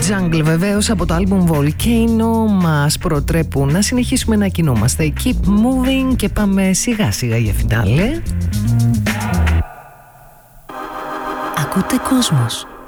Jungle βεβαίως από το άλμπουμ Volcano μας προτρέπουν να συνεχίσουμε να κινούμαστε. Keep moving και πάμε σιγά σιγά για φινάλε. Ακούτε Κόσμος.